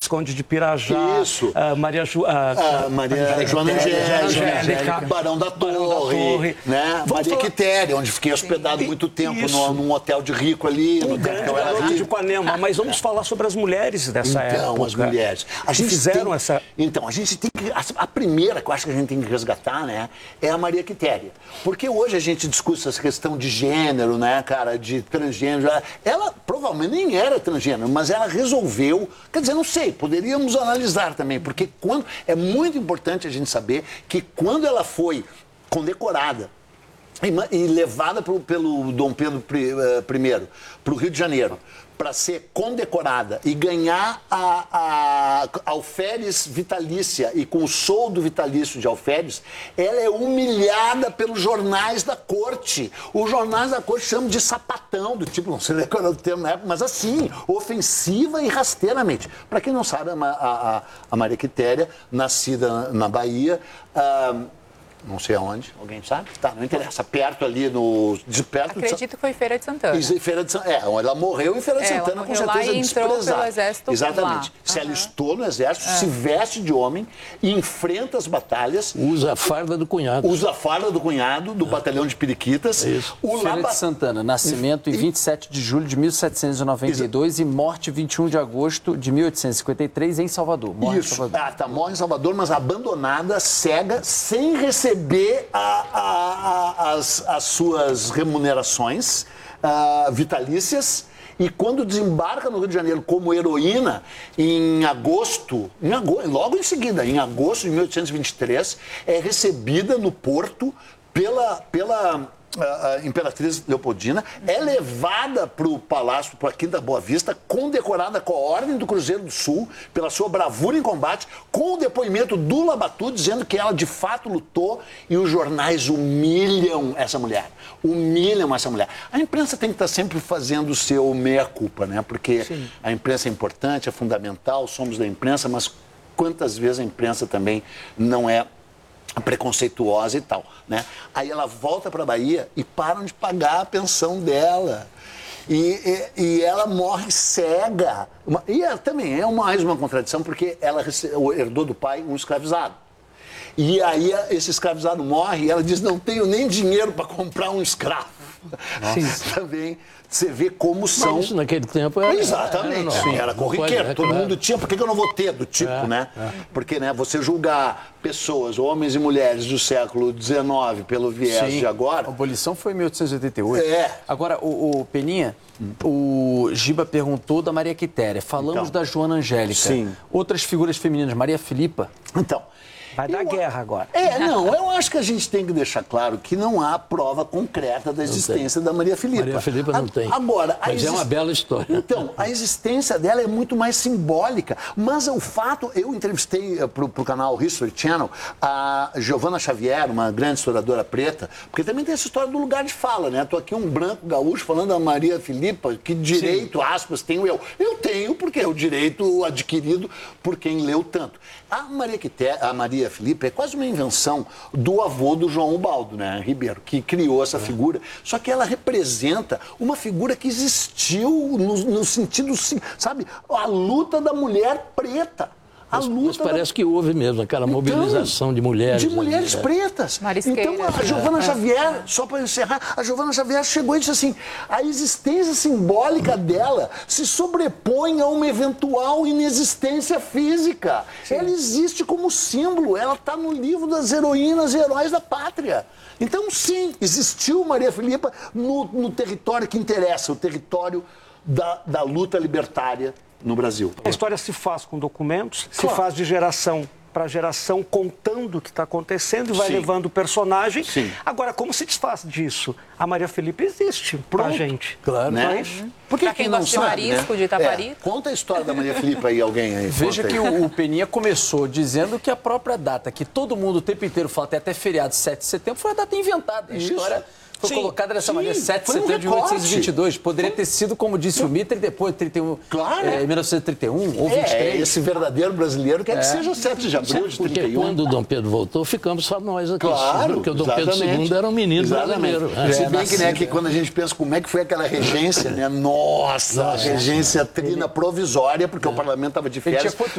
Visconde de Pirajá, Isso. Maria Joana Angélica, Barão da Torre, né? Maria Quitéria, onde fiquei hospedado muito tempo num hotel de rico ali. Um grande garoto de Ipanema. Mas vamos falar sobre as mulheres dessa época. Então, as mulheres. A gente fizeram essa... Então, a gente tem que... A primeira que eu acho que a gente tem que resgatar, né, é a Maria Quitéria. Porque hoje a gente discute essa questão de gênero, né, cara, de transgênero. Ela provavelmente nem era transgênero, mas ela resolveu... Quer dizer, não sei, poderíamos analisar também, porque é muito importante a gente saber que quando ela foi condecorada e levada pelo Dom Pedro I para o Rio de Janeiro, para ser condecorada e ganhar a alferes vitalícia e com o soldo vitalício de alferes, ela é humilhada pelos jornais da corte. Os jornais da corte chamam de sapatão, do tipo, não sei qual era o termo na época, mas assim, ofensiva e rasteiramente. Para quem não sabe, a Maria Quitéria, nascida na Bahia, não sei aonde, alguém sabe? Tá, não interessa. Perto ali Acredito que foi Feira de Santana. Feira de Santana. Ela morreu em Feira de Santana, com certeza, lá e entrou pelo exército. Exatamente. Se alistou no exército, se veste de homem, enfrenta as batalhas. Usa a farda do cunhado. Usa a farda do cunhado, do batalhão de Periquitas. Isso. Feira de Santana, nascimento em 27 de julho de 1792 e morte 21 de agosto de 1853 em Salvador. Morre em Salvador. Morre em Salvador, mas abandonada, cega, sem receber as suas remunerações vitalícias. E quando desembarca no Rio de Janeiro como heroína, logo em seguida, em agosto de 1823, é recebida no Porto pela a Imperatriz Leopoldina, é levada para o Palácio, para a Quinta Boa Vista, condecorada com a Ordem do Cruzeiro do Sul, pela sua bravura em combate, com o depoimento do Labatu, dizendo que ela de fato lutou, e os jornais humilham essa mulher. Humilham essa mulher. A imprensa tem que estar sempre fazendo o seu meia-culpa, né? Porque a imprensa é importante, é fundamental, somos da imprensa, mas quantas vezes a imprensa também não é preconceituosa e tal, né? Aí ela volta para a Bahia e param de pagar a pensão dela. E ela morre cega. E ela também é mais uma contradição, porque ela herdou do pai um escravizado. E aí esse escravizado morre e ela diz, não tenho nem dinheiro para comprar um escravo. Também você vê como são... Mas isso naquele tempo era... Exatamente, era corriqueiro, todo mundo tinha, por que eu não vou ter do tipo, né? Porque, né, você julgar pessoas, homens e mulheres do século XIX pelo viés de agora... A abolição foi em 1888. É. Agora, o Peninha, o Giba perguntou da Maria Quitéria, falamos da Joana Angélica. Sim. Outras figuras femininas, Maria Filipa. Então... Vai dar guerra agora. Eu acho que a gente tem que deixar claro que não há prova concreta da existência da Maria Filipa. Maria Filipa não tem. Agora, mas é uma bela história. Então, a existência dela é muito mais simbólica. Mas o fato, eu entrevistei para o canal History Channel a Giovanna Xavier, uma grande historiadora preta, porque também tem essa história do lugar de fala, né? Estou aqui um branco gaúcho falando da Maria Filipa, que direito, aspas, tenho eu? Eu tenho, porque é o direito adquirido por quem leu tanto. A Maria Filipa é quase uma invenção do avô do João Ubaldo, né, Ribeiro, que criou essa figura. Só que ela representa uma figura que existiu no sentido, sabe, a luta da mulher preta. Mas parece que houve mesmo aquela mobilização de mulheres. De mulheres pretas. Então, a Giovanna Xavier, só para encerrar, a Giovanna Xavier chegou e disse assim, a existência simbólica dela se sobrepõe a uma eventual inexistência física. Ela existe como símbolo, ela está no livro das heroínas e heróis da pátria. Então, sim, existiu Maria Filipa no território que interessa, o território da luta libertária no Brasil. A história se faz com documentos, se faz de geração para geração, contando o que está acontecendo e vai levando o personagem. Agora, como se desfaz disso? A Maria Filipa existe pra gente. Claro. Né? Para quem gosta de Marisco, de Itaparica. Conta a história da Maria Filipa aí, alguém aí. Veja que o Peninha começou dizendo que a própria data, que todo mundo o tempo inteiro fala, tem até feriado 7 de setembro, foi a data inventada. A história... Foi colocada dessa maneira, 7 de setembro de 1822. Poderia ter sido, como disse o Mitre, depois, 31, em 1931 ou 23. Esse verdadeiro brasileiro quer que seja 7 de abril de 31. Porque quando o Dom Pedro voltou, ficamos só nós aqui. Claro, porque o Dom Pedro II era um menino brasileiro. Se bem que, né, que quando a gente pensa como é que foi aquela regência, né? Nossa, a regência trina provisória, porque o parlamento estava de férias.